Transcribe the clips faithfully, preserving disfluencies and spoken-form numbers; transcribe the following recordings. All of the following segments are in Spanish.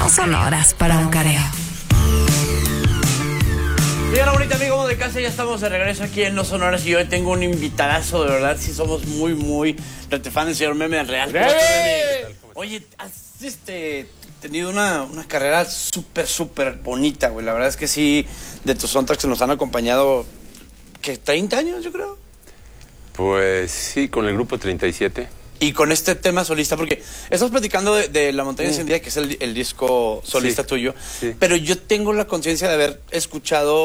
No son horas para un careo. Bien, bonita amigo de casa, ya estamos de regreso aquí en No Son Horas y hoy tengo un invitadazo, de verdad, sí somos muy, muy retefan del señor Meme del Real. Oye, has este, tenido una, una carrera súper, súper bonita, güey. La verdad es que sí, de tus soundtracks nos han acompañado, ¿qué? ¿treinta años, yo creo? Pues sí, con el grupo treinta y siete. Y con este tema solista, porque estamos platicando de, de La Montaña Mm. Encendida, que es el, el disco solista Sí, tuyo, sí. pero yo tengo la conciencia de haber escuchado...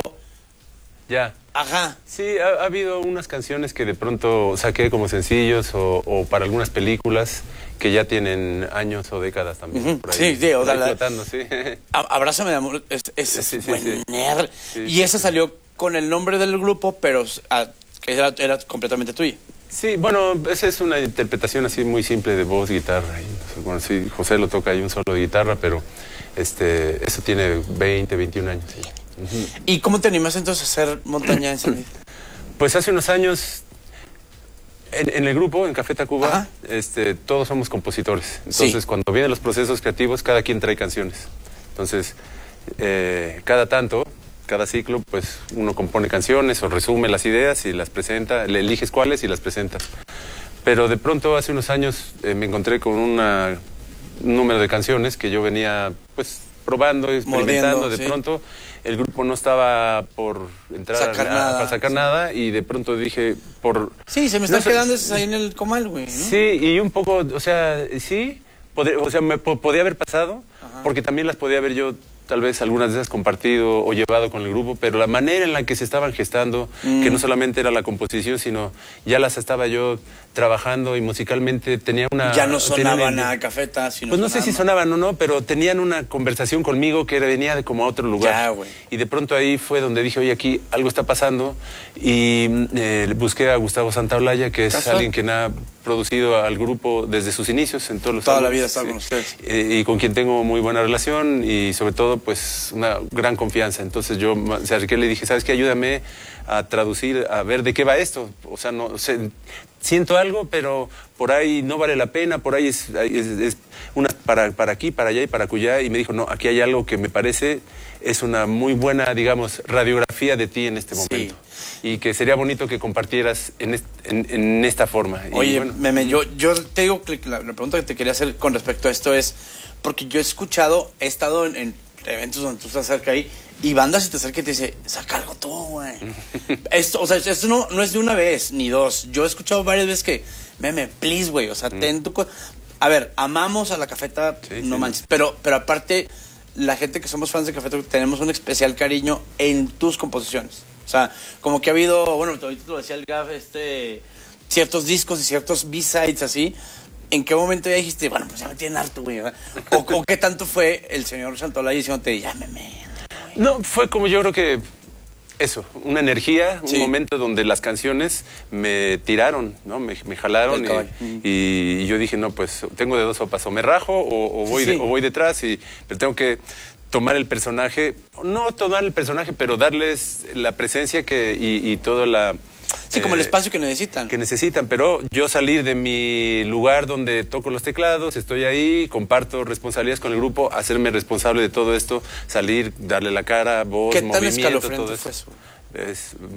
Ya. Ajá. Sí, ha, ha habido unas canciones que de pronto saqué como sencillos o, o para algunas películas que ya tienen años o décadas también. Uh-huh. Por ahí, Sí, sí, o por ahí sea, flotando, sí. Abrázame de amor, es, es, Sí, sí, es sí, buen sí. nerd. Sí, y sí, esa sí. salió con el nombre del grupo, pero ah, que era, era completamente tuya. Sí, bueno, esa es una interpretación así muy simple de voz, guitarra. Y, bueno, sí, José lo toca ahí un solo de guitarra, pero este, eso tiene veinte, veintiún años. Sí. Uh-huh. ¿Y cómo te animas entonces a hacer Montaña Encendida? Pues hace unos años, en, en el grupo, en Café Tacuba, este, todos somos compositores. Entonces, Sí. cuando vienen los procesos creativos, cada quien trae canciones. Entonces, eh, cada tanto, cada ciclo, pues uno compone canciones o resume las ideas y las presenta, le eliges cuáles y las presentas. Pero de pronto, hace unos años, eh, me encontré con una, un número de canciones que yo venía, pues, probando, experimentando. Mordiendo, de sí. pronto, el grupo no estaba por entrar Sacar a, nada, para sacar sí. nada, y de pronto dije, por... Sí, se me no están sé- quedando esas ahí en el comal, güey, ¿no? Sí, y un poco, o sea, sí, podría, o sea, me po- podía haber pasado, Ajá. porque también las podía haber yo, tal vez algunas de esas compartido o llevado con el grupo, pero la manera en la que se estaban gestando, Mm. que no solamente era la composición, sino ya las estaba yo trabajando y musicalmente tenía una... Ya no tenía sonaban una- a cafeta, sino Pues no sé si sonaban- sonaban o no, pero tenían una conversación conmigo que venía de como a otro lugar. Ya, güey. Y de pronto ahí fue donde dije, oye, aquí algo está pasando. Y eh, busqué a Gustavo Santaolalla, que es ¿Casual? alguien que ha producido al grupo desde sus inicios, en todos los Toda la álbumes, vida estaba sí. con ustedes. Eh, y con quien tengo muy buena relación y sobre todo, pues, una gran confianza. Entonces yo me acerqué y le dije, ¿sabes qué? Ayúdame a traducir, a ver de qué va esto. O sea, no sé, siento algo, pero por ahí no vale la pena, por ahí es, es, es una para, para aquí, para allá y para acullá. Y me dijo, no, aquí hay algo que me parece es una muy buena, digamos, radiografía de ti en este Sí. momento. Y que sería bonito que compartieras en, est, en, en esta forma. Y Oye, bueno, Meme, yo, yo te digo que la, la pregunta que te quería hacer con respecto a esto es, porque yo he escuchado, he estado en, en eventos donde tú estás cerca ahí, y bandas se te acerca y te dice, saca algo tú, güey. Esto, o sea, esto no, no es de una vez, ni dos. Yo he escuchado varias veces que, Meme, please, güey, o sea, ten tu... co- A ver, amamos a la Cafeta, Sí, no sí. manches, pero, pero aparte, la gente que somos fans de Cafeta tenemos un especial cariño en tus composiciones. O sea, como que ha habido, bueno, ahorita te lo decía el Gaf, este, ciertos discos y ciertos B-sides así. ¿En qué momento ya dijiste, bueno, pues ya me tienen harto, güey? ¿verdad? O, o qué tanto fue el señor Santaolalla diciéndote, ya, Meme? no, fue como yo creo que eso, una energía, Sí. un momento donde las canciones me tiraron, ¿no? Me, me jalaron Del caballo. y, y yo dije, no, pues tengo de dos sopas, o me rajo o, o voy, Sí, de- sí. o voy detrás, y, pero tengo que tomar el personaje, no tomar el personaje, pero darles la presencia que, y, y toda la... Sí, como el eh, espacio que necesitan. que necesitan, pero yo salir de mi lugar donde toco los teclados, estoy ahí, comparto responsabilidades con el grupo, hacerme responsable de todo esto, salir, darle la cara, voz, ¿Qué tan movimiento, escalofriante todo fue eso. eso? Es